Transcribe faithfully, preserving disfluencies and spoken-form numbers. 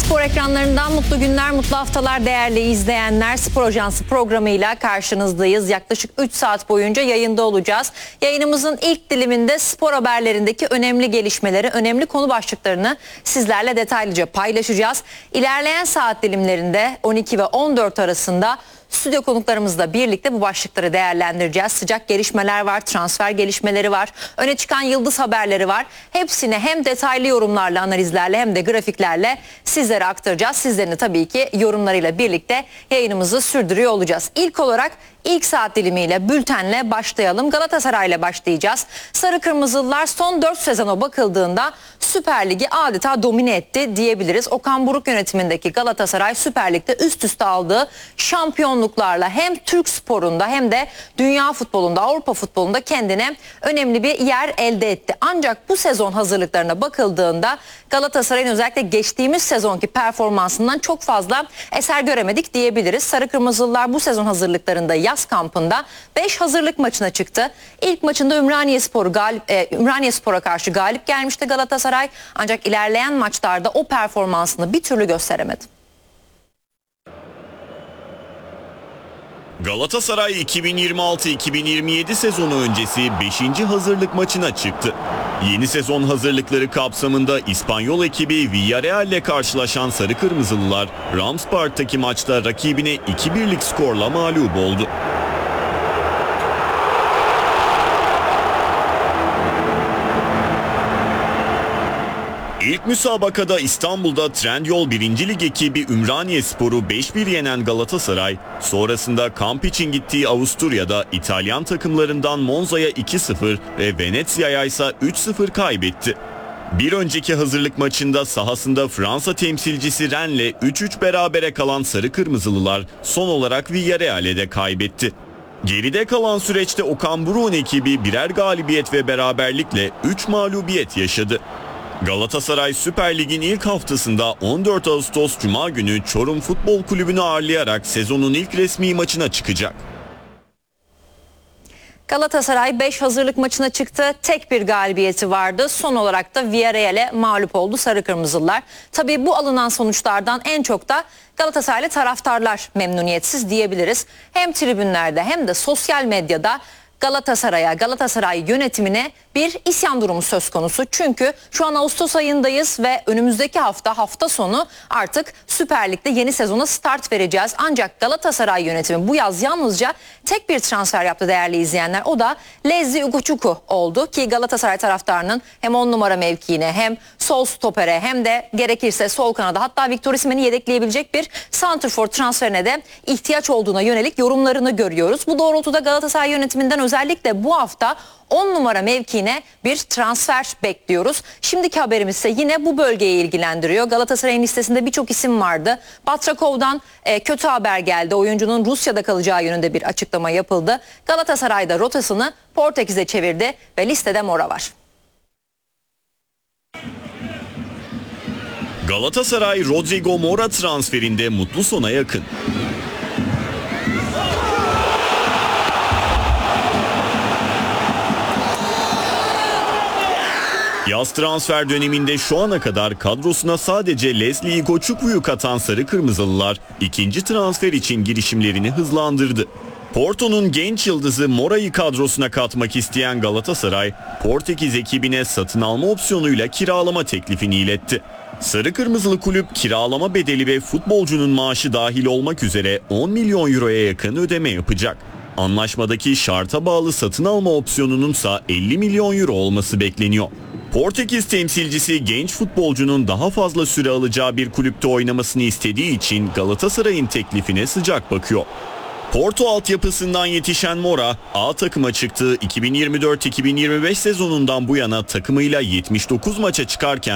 Spor ekranlarından mutlu günler, mutlu haftalar değerli izleyenler. Spor Ajansı programıyla karşınızdayız. Yaklaşık üç saat boyunca yayında olacağız. Yayınımızın ilk diliminde spor haberlerindeki önemli gelişmeleri, önemli konu başlıklarını sizlerle detaylıca paylaşacağız. İlerleyen saat dilimlerinde on iki ve on dört arasında stüdyo konuklarımızla birlikte bu başlıkları değerlendireceğiz. Sıcak gelişmeler var, transfer gelişmeleri var, öne çıkan yıldız haberleri var. Hepsini hem detaylı yorumlarla, analizlerle hem de grafiklerle sizlere aktaracağız. Sizlerin de tabii ki yorumlarıyla birlikte yayınımızı sürdürüyor olacağız. İlk olarak ilk saat dilimiyle, bültenle başlayalım. Galatasaray'la başlayacağız. Sarı Kırmızılılar son dört sezona bakıldığında Süper Lig'i adeta domine etti diyebiliriz. Okan Buruk yönetimindeki Galatasaray Süper Lig'de üst üste aldığı şampiyonluklarla hem Türk sporunda hem de dünya futbolunda, Avrupa futbolunda kendine önemli bir yer elde etti. Ancak bu sezon hazırlıklarına bakıldığında Galatasaray'ın özellikle geçtiğimiz sezonki performansından çok fazla eser göremedik diyebiliriz. Sarı Kırmızılılar bu sezon hazırlıklarında yaz kampında beş hazırlık maçına çıktı. İlk maçında Ümraniyespor'u galip e, Ümraniyespor'a karşı galip gelmişti Galatasaray. Ancak ilerleyen maçlarda o performansını bir türlü gösteremedi. Galatasaray iki bin yirmi altı iki bin yirmi yedi sezonu öncesi beşinci hazırlık maçına çıktı. Yeni sezon hazırlıkları kapsamında İspanyol ekibi Villarreal ile karşılaşan Sarı Kırmızılılar Rams Park'taki maçta rakibine iki birlik skorla mağlup oldu. İlk müsabakada İstanbul'da Trendyol birinci Lig ekibi Ümraniyespor'u beş bir yenen Galatasaray, sonrasında kamp için gittiği Avusturya'da İtalyan takımlarından Monza'ya iki sıfır ve Venezia'ya ise üç sıfır kaybetti. Bir önceki hazırlık maçında sahasında Fransa temsilcisi Rennes'le üç üç berabere kalan Sarı Kırmızılılar son olarak Villarreal'e de kaybetti. Geride kalan süreçte Okan Buruk'un ekibi birer galibiyet ve beraberlikle üç mağlubiyet yaşadı. Galatasaray Süper Lig'in ilk haftasında on dört Ağustos Cuma günü Çorum Futbol Kulübü'nü ağırlayarak sezonun ilk resmi maçına çıkacak. Galatasaray beş hazırlık maçına çıktı. Tek bir galibiyeti vardı. Son olarak da Villarreal'e mağlup oldu Sarı Kırmızılılar. Tabii bu alınan sonuçlardan en çok da Galatasaraylı taraftarlar memnuniyetsiz diyebiliriz. Hem tribünlerde hem de sosyal medyada Galatasaray'a, Galatasaray yönetimine bir isyan durumu söz konusu. Çünkü şu an Ağustos ayındayız ve önümüzdeki hafta hafta sonu artık Süper Lig'de yeni sezona start vereceğiz. Ancak Galatasaray yönetimi bu yaz yalnızca tek bir transfer yaptı değerli izleyenler. O da Lezli Ugochukwu oldu ki Galatasaray taraftarının hem on numara mevkiine hem sol stopere hem de gerekirse sol kanada, hatta Victor Osimhen'i yedekleyebilecek bir santrfor transferine de ihtiyaç olduğuna yönelik yorumlarını görüyoruz. Bu doğrultuda Galatasaray yönetiminden özellikle bu hafta on numara mevkiine bir transfer bekliyoruz. Şimdiki haberimiz ise yine bu bölgeyi ilgilendiriyor. Galatasaray'ın listesinde birçok isim vardı. Batrakov'dan e, kötü haber geldi. Oyuncunun Rusya'da kalacağı yönünde bir açıklama yapıldı. Galatasaray'da rotasını Portekiz'e çevirdi ve listede Mora var. Galatasaray Rodrigo Mora transferinde mutlu sona yakın. Yaz transfer döneminde şu ana kadar kadrosuna sadece Lezli Ugochukwu'yu katan Sarı Kırmızılılar ikinci transfer için girişimlerini hızlandırdı. Porto'nun genç yıldızı Mora'yı kadrosuna katmak isteyen Galatasaray, Portekiz ekibine satın alma opsiyonuyla kiralama teklifini iletti. Sarı Kırmızılı kulüp kiralama bedeli ve futbolcunun maaşı dahil olmak üzere on milyon euroya yakın ödeme yapacak. Anlaşmadaki şarta bağlı satın alma opsiyonunun ise elli milyon euro olması bekleniyor. Portekiz temsilcisi genç futbolcunun daha fazla süre alacağı bir kulüpte oynamasını istediği için Galatasaray'ın teklifine sıcak bakıyor. Porto altyapısından yetişen Mora, A takıma çıktığı iki bin yirmi dört iki bin yirmi beş sezonundan bu yana takımıyla yetmiş dokuz maça çıkarken